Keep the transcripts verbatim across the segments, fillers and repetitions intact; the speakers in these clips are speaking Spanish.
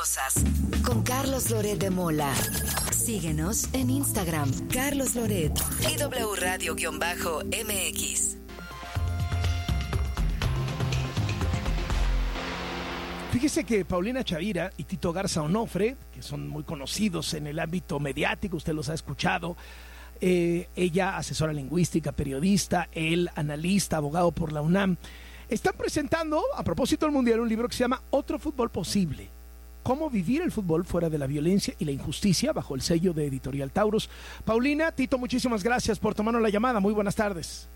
Poderosas con Carlos Loret de Mola. Síguenos en Instagram, Carlos Loret y W Radio-M X. Fíjese que Paulina Chavira y Tito Garza Onofre, que son muy conocidos en el ámbito mediático, usted los ha escuchado, eh, ella asesora lingüística, periodista, él analista, abogado por la UNAM, están presentando, a propósito del Mundial, un libro que se llama Otro Fútbol Posible. Cómo vivir el fútbol fuera de la violencia y la injusticia, bajo el sello de Editorial Taurus. Paulina, Tito, muchísimas gracias por tomarnos la llamada. Muy buenas tardes.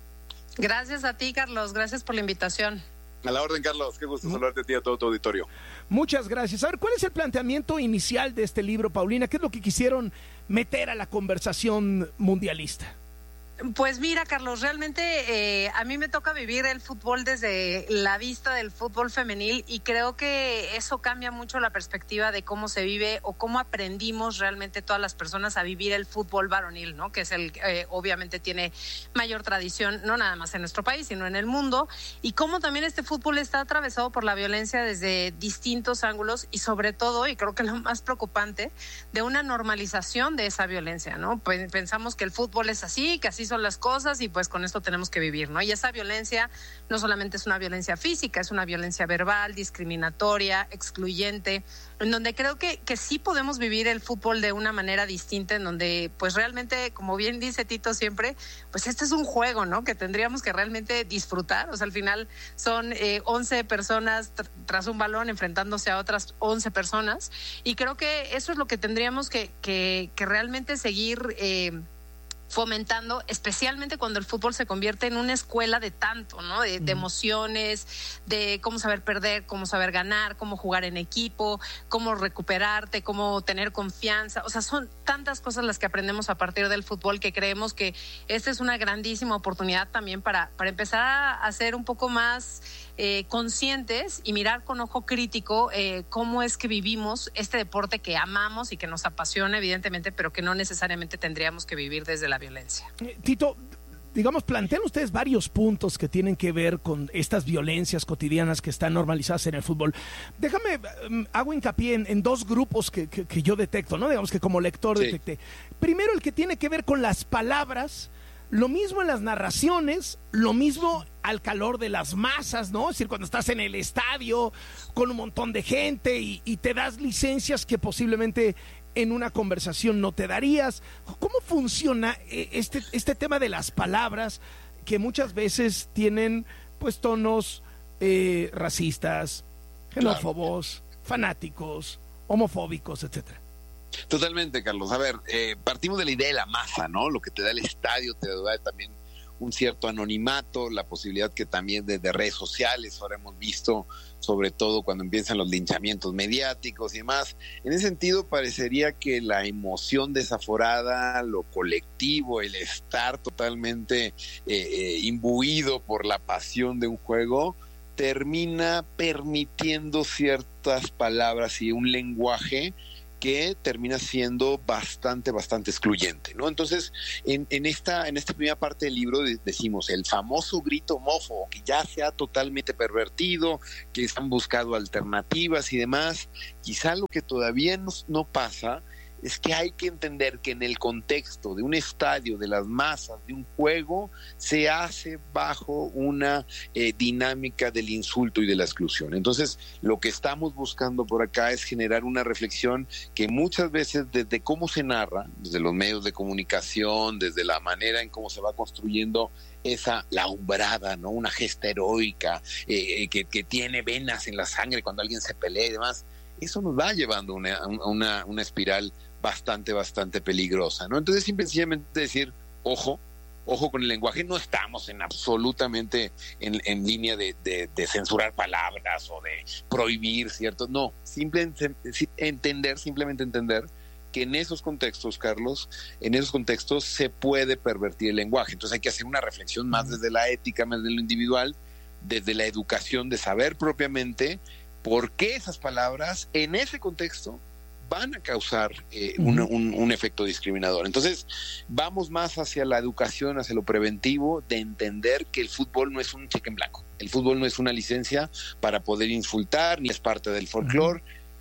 Gracias a ti, Carlos. Gracias por la invitación. A la orden, Carlos. Qué gusto saludarte a ti y a todo tu auditorio. Muchas gracias. A ver, ¿cuál es el planteamiento inicial de este libro, Paulina? ¿Qué es lo que quisieron meter a la conversación mundialista? Pues mira, Carlos, realmente eh, a mí me toca vivir el fútbol desde la vista del fútbol femenil y creo que eso cambia mucho la perspectiva de cómo se vive o cómo aprendimos realmente todas las personas a vivir el fútbol varonil, ¿no? Que es el eh, obviamente tiene mayor tradición, no nada más en nuestro país, sino en el mundo, y cómo también este fútbol está atravesado por la violencia desde distintos ángulos y sobre todo, y creo que lo más preocupante, de una normalización de esa violencia, ¿no? Pues pensamos que el fútbol es así, que así son las cosas y pues con esto tenemos que vivir, ¿no? Y esa violencia no solamente es una violencia física, es una violencia verbal, discriminatoria, excluyente, en donde creo que, que sí podemos vivir el fútbol de una manera distinta, en donde pues realmente, como bien dice Tito siempre, pues este es un juego, ¿no? Que tendríamos que realmente disfrutar, o sea, al final son eh, once personas tr- tras un balón enfrentándose a otras once personas y creo que eso es lo que tendríamos que, que, que realmente seguir eh, fomentando, especialmente cuando el fútbol se convierte en una escuela de tanto, ¿no? De, de emociones, de cómo saber perder, cómo saber ganar, cómo jugar en equipo, cómo recuperarte, cómo tener confianza. O sea, son tantas cosas las que aprendemos a partir del fútbol que creemos que esta es una grandísima oportunidad también para, para empezar a, a ser un poco más eh, conscientes y mirar con ojo crítico eh, cómo es que vivimos este deporte que amamos y que nos apasiona, evidentemente, pero que no necesariamente tendríamos que vivir desde la violencia. Eh, Tito, digamos, plantean ustedes varios puntos que tienen que ver con estas violencias cotidianas que están normalizadas en el fútbol. Déjame, um, hago hincapié en, en dos grupos que, que, que yo detecto, ¿no? Digamos que como lector Sí. detecté. Primero, el que tiene que ver con las palabras, lo mismo en las narraciones, lo mismo al calor de las masas, ¿no? Es decir, cuando estás en el estadio con un montón de gente y, y te das licencias que posiblemente en una conversación no te darías. ¿Cómo funciona este, este tema de las palabras que muchas veces tienen pues tonos eh, racistas, xenófobos, claro, fanáticos, homofóbicos, etcétera? Totalmente, Carlos. A ver, eh, partimos de la idea de la masa, ¿no? Lo que te da el estadio, te da también un cierto anonimato, la posibilidad que también desde redes sociales, ahora hemos visto, sobre todo cuando empiezan los linchamientos mediáticos y demás. En ese sentido, parecería que la emoción desaforada, lo colectivo, el estar totalmente eh, eh, imbuido por la pasión de un juego, termina permitiendo ciertas palabras y un lenguaje que termina siendo bastante, bastante excluyente, ¿no? Entonces, en, en, esta, en esta primera parte del libro de, decimos el famoso grito homófobo, que ya se ha totalmente pervertido, que se han buscado alternativas y demás. Quizá lo que todavía no, no pasa es que hay que entender que en el contexto de un estadio, de las masas, de un juego, se hace bajo una eh, dinámica del insulto y de la exclusión. Entonces, lo que estamos buscando por acá es generar una reflexión que muchas veces desde cómo se narra, desde los medios de comunicación, desde la manera en cómo se va construyendo esa laumbrada, ¿no? Una gesta heroica eh, que, que tiene venas en la sangre cuando alguien se pelea y demás, eso nos va llevando a una, una, una espiral bastante, bastante peligrosa, ¿no? Entonces, simplemente decir, ojo, ojo con el lenguaje, no estamos en absolutamente en, en línea de, de, de censurar palabras o de prohibir, ¿cierto? No, simplemente entender, simplemente entender que en esos contextos, Carlos, en esos contextos se puede pervertir el lenguaje. Entonces hay que hacer una reflexión más desde la ética, más desde lo individual, desde la educación, de saber propiamente por qué esas palabras en ese contexto van a causar eh, uh-huh. un, un, un efecto discriminador. Entonces, vamos más hacia la educación, hacia lo preventivo, de entender que el fútbol no es un cheque en blanco. El fútbol no es una licencia para poder insultar, ni es parte del folclore. Uh-huh.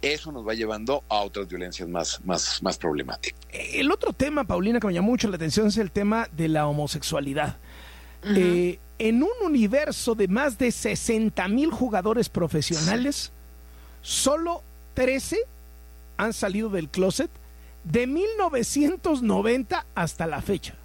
eso nos va llevando a otras violencias más, más, más problemáticas. El otro tema, Paulina, que me llamó mucho la atención es el tema de la homosexualidad. Uh-huh. Eh, en un universo de más de sesenta mil jugadores profesionales, solo trece han salido del closet de mil novecientos noventa hasta la fecha.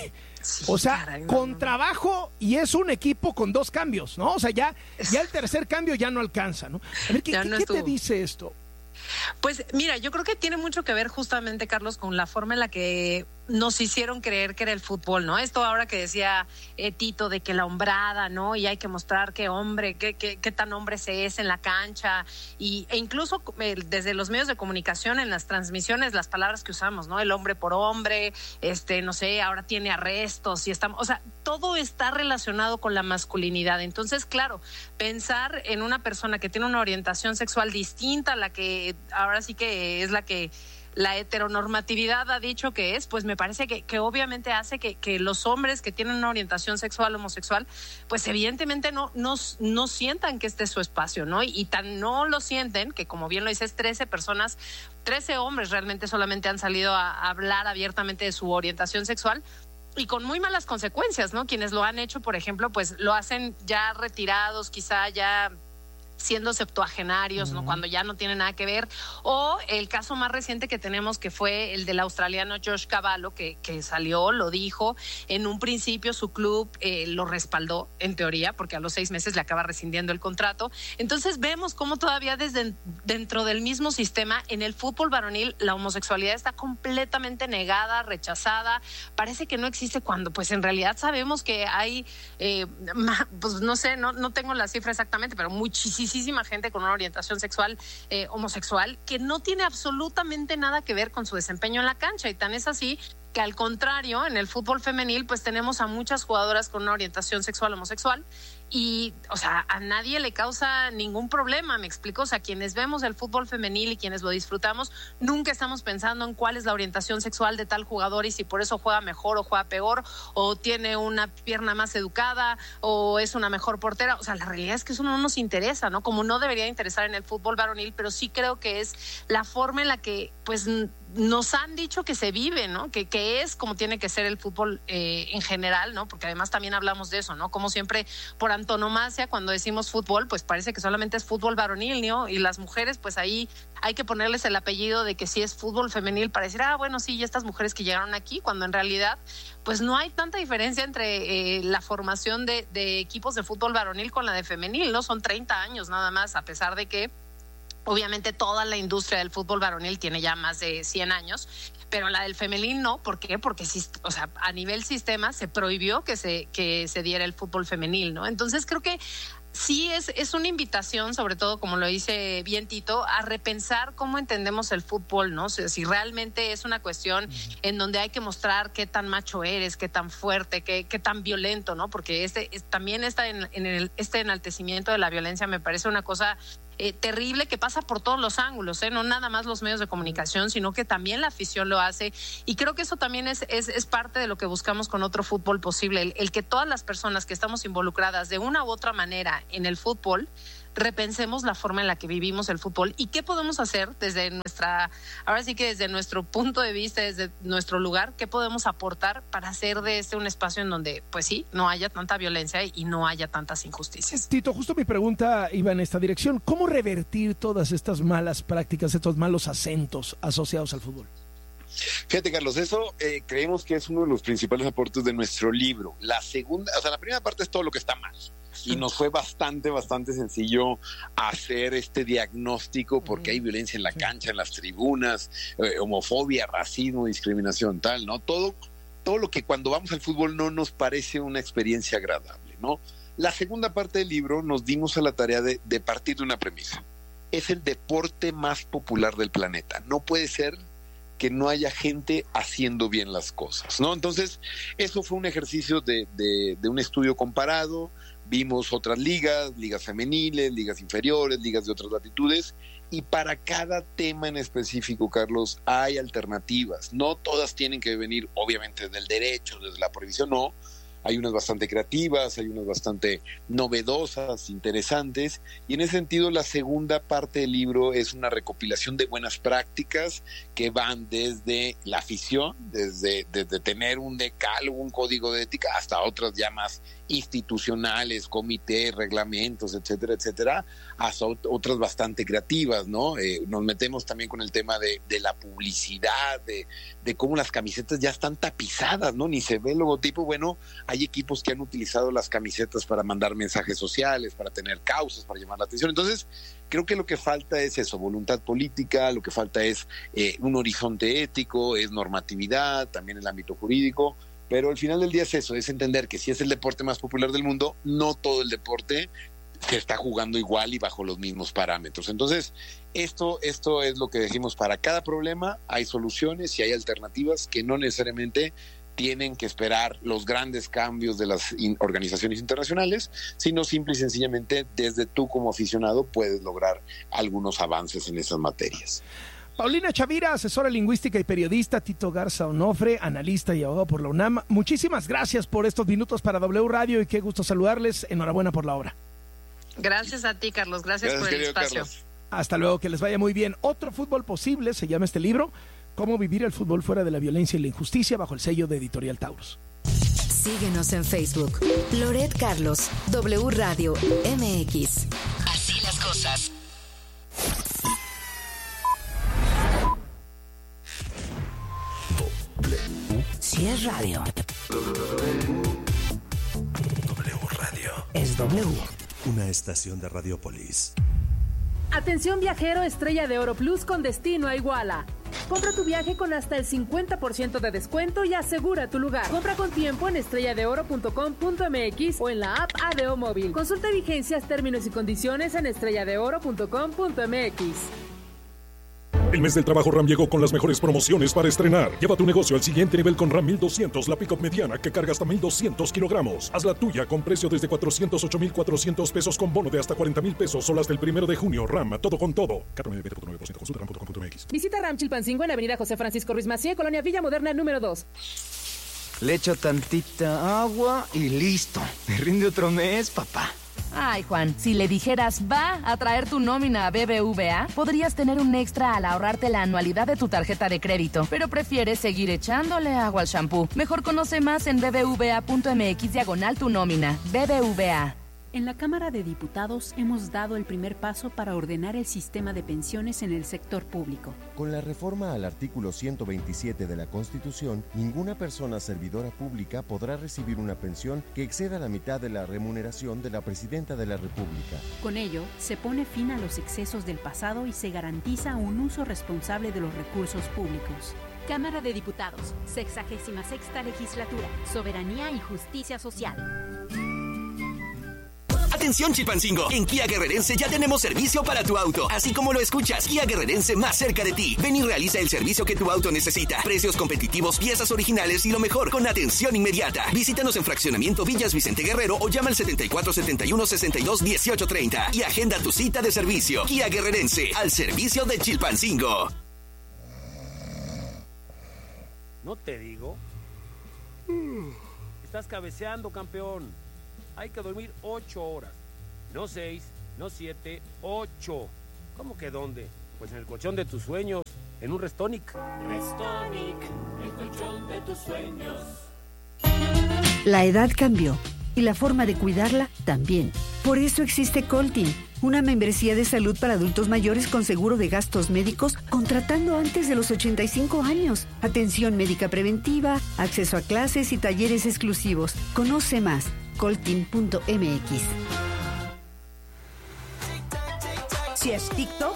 Sí, o sea, caray, no, con no, no. trabajo, y es un equipo con dos cambios, ¿no? O sea, ya, ya el tercer cambio ya no alcanza, ¿no? A ver, ¿qué, ¿qué, no ¿qué te dice esto? Pues mira, yo creo que tiene mucho que ver justamente, Carlos, con la forma en la que nos hicieron creer que era el fútbol, ¿no? Esto ahora que decía eh, Tito de que la hombrada, ¿no? Y hay que mostrar qué hombre, qué, qué, qué tan hombre se es en la cancha, y, e incluso eh, desde los medios de comunicación, en las transmisiones, las palabras que usamos, ¿no? El hombre por hombre, este, no sé, ahora tiene arrestos y estamos, o sea, todo está relacionado con la masculinidad. Entonces, claro, pensar en una persona que tiene una orientación sexual distinta a la que ahora sí que es la que la heteronormatividad ha dicho que es, pues me parece que, que obviamente hace que, que los hombres que tienen una orientación sexual homosexual, pues evidentemente no, no, no sientan que este es su espacio, ¿no? Y, y tan no lo sienten que, como bien lo dices, trece personas, trece hombres realmente solamente han salido a, a hablar abiertamente de su orientación sexual, y con muy malas consecuencias, ¿no? Quienes lo han hecho, por ejemplo, pues lo hacen ya retirados, quizá ya siendo septuagenarios, uh-huh. ¿no? Cuando ya no tiene nada que ver, o el caso más reciente que tenemos, que fue el del australiano Josh Cavallo, que, que salió, lo dijo, en un principio su club eh, lo respaldó, en teoría, porque a los seis meses le acaba rescindiendo el contrato. Entonces vemos cómo todavía desde dentro del mismo sistema, en el fútbol varonil, la homosexualidad está completamente negada, rechazada, parece que no existe, cuando pues en realidad sabemos que hay, eh, pues no sé, no, no tengo la cifra exactamente, pero muchísimas muchísima gente con una orientación sexual eh, homosexual que no tiene absolutamente nada que ver con su desempeño en la cancha, y tan es así que, al contrario, en el fútbol femenil pues tenemos a muchas jugadoras con una orientación sexual homosexual y, o sea, a nadie le causa ningún problema, me explico. O sea, quienes vemos el fútbol femenil y quienes lo disfrutamos, nunca estamos pensando en cuál es la orientación sexual de tal jugador y si por eso juega mejor o juega peor, o tiene una pierna más educada, o es una mejor portera. O sea, la realidad es que eso no nos interesa, ¿no? Como no debería interesar en el fútbol varonil, pero sí creo que es la forma en la que, pues, nos han dicho que se vive, ¿no? Que, que es como tiene que ser el fútbol eh, en general, ¿no? Porque además también hablamos de eso, ¿no? Como siempre, por antonomasia, cuando decimos fútbol, pues parece que solamente es fútbol varonil, ¿no? Y las mujeres, pues ahí hay que ponerles el apellido de que sí es fútbol femenil para decir, ah, bueno, sí, y estas mujeres que llegaron aquí, cuando en realidad, pues no hay tanta diferencia entre eh, la formación de, de equipos de fútbol varonil con la de femenil, ¿no? Son treinta años nada más, a pesar de que obviamente toda la industria del fútbol varonil tiene ya más de cien años, pero la del femenil no. ¿Por qué? Porque, o sea, a nivel sistema se prohibió que se, que se diera el fútbol femenil, ¿no? Entonces creo que sí es, es una invitación, sobre todo, como lo dice bien Tito, a repensar cómo entendemos el fútbol, ¿no? O sea, si realmente es una cuestión uh-huh. en donde hay que mostrar qué tan macho eres, qué tan fuerte, qué, qué tan violento, ¿no? Porque este es, también está en, en el, este enaltecimiento de la violencia me parece una cosa Eh, terrible, que pasa por todos los ángulos, ¿eh? No nada más los medios de comunicación, sino que también la afición lo hace, y creo que eso también es, es, es parte de lo que buscamos con Otro Fútbol Posible, el, el que todas las personas que estamos involucradas de una u otra manera en el fútbol repensemos la forma en la que vivimos el fútbol y qué podemos hacer desde nuestra, ahora sí que desde nuestro punto de vista, desde nuestro lugar, qué podemos aportar para hacer de este un espacio en donde, pues sí, no haya tanta violencia y no haya tantas injusticias. Tito, justo mi pregunta iba en esta dirección. ¿Cómo revertir todas estas malas prácticas, estos malos acentos asociados al fútbol? Fíjate, Carlos, eso eh, creemos que es uno de los principales aportes de nuestro libro. La segunda, o sea, la primera parte es todo lo que está mal. Y nos fue bastante, bastante sencillo hacer este diagnóstico porque hay violencia en la cancha, en las tribunas, eh, homofobia, racismo, discriminación, tal, ¿no? Todo, todo lo que cuando vamos al fútbol no nos parece una experiencia agradable, ¿no? La segunda parte del libro nos dimos a la tarea de, de partir de una premisa. Es el deporte más popular del planeta. No puede ser que no haya gente haciendo bien las cosas, ¿no? Entonces, eso fue un ejercicio de, de, de un estudio comparado. Vimos otras ligas, ligas femeniles, ligas inferiores, ligas de otras latitudes, y para cada tema en específico, Carlos, hay alternativas. No todas tienen que venir, obviamente, del derecho, desde la prohibición, no, hay unas bastante creativas, hay unas bastante novedosas, interesantes, y en ese sentido la segunda parte del libro es una recopilación de buenas prácticas que van desde la afición, desde, desde tener un decálogo, un código de ética, hasta otras ya más institucionales, comités, reglamentos, etcétera, etcétera, hasta otras bastante creativas, ¿no? Eh, nos metemos también con el tema de, de la publicidad, de, de cómo las camisetas ya están tapizadas, ¿no? Ni se ve el logotipo. Bueno, hay equipos que han utilizado las camisetas para mandar mensajes sociales, para tener causas, para llamar la atención. Entonces, creo que lo que falta es eso, voluntad política, lo que falta es eh, un horizonte ético, es normatividad, también el ámbito jurídico. Pero al final del día es eso, es entender que si es el deporte más popular del mundo, no todo el deporte se está jugando igual y bajo los mismos parámetros. Entonces, esto, esto es lo que decimos, para cada problema hay soluciones y hay alternativas que no necesariamente tienen que esperar los grandes cambios de las in- organizaciones internacionales, sino simple y sencillamente desde tú como aficionado puedes lograr algunos avances en esas materias. Paulina Chavira, asesora lingüística y periodista, Tito Garza Onofre, analista y abogado por la UNAM. Muchísimas gracias por estos minutos para W Radio y qué gusto saludarles. Enhorabuena por la obra. Gracias a ti, Carlos. Gracias, Gracias por el espacio. Carlos. Hasta luego, que les vaya muy bien. Otro fútbol posible, se llama este libro, Cómo vivir el fútbol fuera de la violencia y la injusticia, bajo el sello de Editorial Taurus. Síguenos en Facebook, Loret Carlos, W Radio M X. Así las cosas. Si es radio, W Radio es W. Una estación de Radiopolis. Atención viajero Estrella de Oro Plus con destino a Iguala. Compra tu viaje con hasta el cincuenta por ciento de descuento y asegura tu lugar. Compra con tiempo en estrella de oro punto com punto m x o en la app A D O Móvil. Consulta vigencias, términos y condiciones en estrella de oro punto com punto m x. El mes del trabajo RAM llegó con las mejores promociones para estrenar. Lleva tu negocio al siguiente nivel con RAM mil doscientos, la pick-up mediana que carga hasta mil doscientos kilogramos. Haz la tuya con precio desde cuatrocientos ocho mil cuatrocientos pesos con bono de hasta cuarenta mil pesos solo hasta el primero de junio. RAM, todo con todo. cuatro nueve punto nueve por ciento. Consulta ram punto com punto m x. Visita RAM Chilpancingo en la avenida José Francisco Ruiz Macié, Colonia Villa Moderna número dos. Le echo tantita agua y listo. Me rinde otro mes, papá. Ay, Juan, si le dijeras va a traer tu nómina a B B V A, podrías tener un extra al ahorrarte la anualidad de tu tarjeta de crédito, pero prefieres seguir echándole agua al shampoo. Mejor conoce más en bbva punto m x diagonal tu nómina. B B V A. En la Cámara de Diputados hemos dado el primer paso para ordenar el sistema de pensiones en el sector público. Con la reforma al artículo ciento veintisiete de la Constitución, ninguna persona servidora pública podrá recibir una pensión que exceda la mitad de la remuneración de la Presidenta de la República. Con ello, se pone fin a los excesos del pasado y se garantiza un uso responsable de los recursos públicos. Cámara de Diputados, sexagésima sexta legislatura, soberanía y justicia social. Atención Chilpancingo, en Kia Guerrerense ya tenemos servicio para tu auto, así como lo escuchas, Kia Guerrerense más cerca de ti. Ven y realiza el servicio que tu auto necesita. Precios competitivos, piezas originales y lo mejor, con atención inmediata. Visítanos en Fraccionamiento Villas Vicente Guerrero o llama al setenta y cuatro setenta y uno sesenta y dos dieciocho treinta y agenda tu cita de servicio. Kia Guerrerense, al servicio de Chilpancingo. ¿No te digo? Estás cabeceando, campeón. Hay que dormir ocho horas. No seis, no siete, ocho. ¿Cómo que dónde? Pues en el colchón de tus sueños, en un Restonic. Restonic, el colchón de tus sueños. La edad cambió y la forma de cuidarla también. Por eso existe Coltin, una membresía de salud para adultos mayores con seguro de gastos médicos contratando antes de los ochenta y cinco años. Atención médica preventiva, acceso a clases y talleres exclusivos. Conoce más. coltin punto m x. Si es TikTok,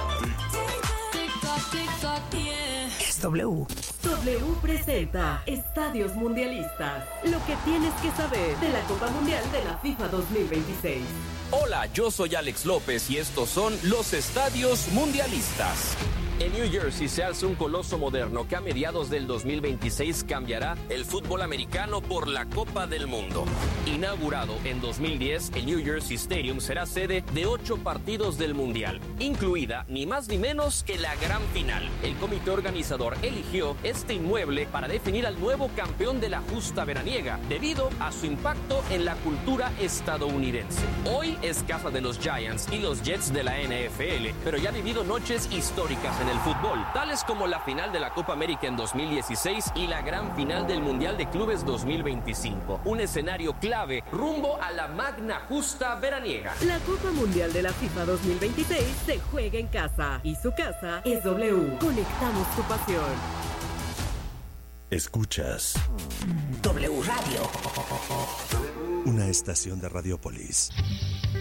es W. W presenta Estadios Mundialistas. Lo que tienes que saber de la Copa Mundial de la FIFA dos mil veintiséis. Hola, yo soy Alex López y estos son los Estadios Mundialistas. En New Jersey se alza un coloso moderno que a mediados del dos mil veintiséis cambiará el fútbol americano por la Copa del Mundo. Inaugurado en dos mil diez, el New Jersey Stadium será sede de ocho partidos del Mundial, incluida ni más ni menos que la gran final. El comité organizador eligió este inmueble para definir al nuevo campeón de la justa veraniega, debido a su impacto en la cultura estadounidense. Hoy es casa de los Giants y los Jets de la N F L, pero ya ha vivido noches históricas en el fútbol, tales como la final de la Copa América en dos mil dieciséis y la gran final del Mundial de Clubes dos mil veinticinco. Un escenario clave rumbo a la magna justa veraniega. La Copa Mundial de la FIFA dos mil veintiséis se juega en casa y su casa es W. Conectamos tu pasión. Escuchas W Radio. Una estación de Radiopolis.